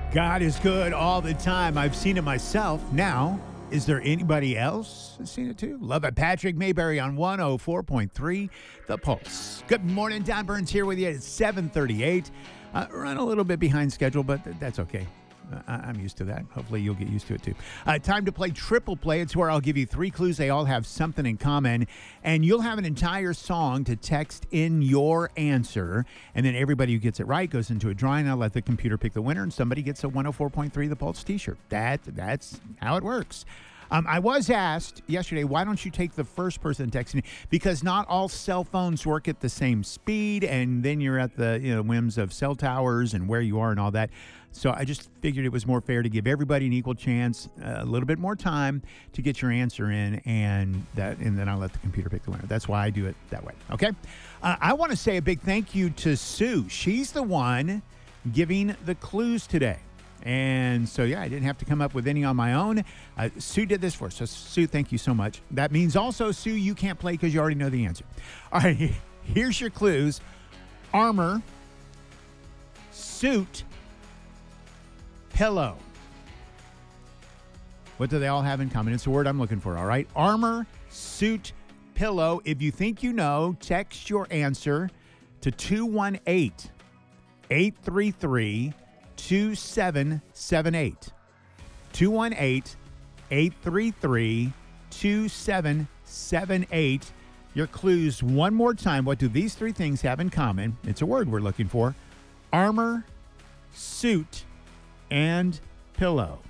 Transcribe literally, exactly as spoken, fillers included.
God is good all the time. I've seen it myself. Now, is there anybody else that's seen it too? Love it. Patrick Mayberry on one oh four point three The Pulse. Good morning. Don Burns here with you at seven thirty-eight. Uh, run a little bit behind schedule, but th- that's okay. Uh, I'm used to that. Hopefully you'll get used to it too. Uh, time to play Triple Play. It's where I'll give you three clues. They all have something in common. And you'll have an entire song to text in your answer. And then everybody who gets it right goes into a drawing. I'll let the computer pick the winner. And somebody gets a one oh four point three The Pulse t-shirt. That, that's how it works. Um, I was asked yesterday, why don't you take the first person texting? Because not all cell phones work at the same speed, and then you're at the you know whims of cell towers and where you are and all that. So I just figured it was more fair to give everybody an equal chance, uh, a little bit more time to get your answer in, and that, and then I'll let the computer pick the winner. That's why I do it that way. Okay. Uh, I want to say a big thank you to Sue. She's the one giving the clues today. And so, yeah, I didn't have to come up with any on my own. Uh, Sue did this for us. So, Sue, thank you so much. That means also, Sue, you can't play because you already know the answer. All right, here's your clues. Armor, suit, pillow. What do they all have in common? It's the word I'm looking for, all right? Armor, suit, pillow. If you think you know, text your answer to two one eight, eight three three, two seven seven eight. two one eight, eight three three, two seven seven eight. Your clues one more time. What do these three things have in common? It's a word we're looking for. Armor, suit, and pillow.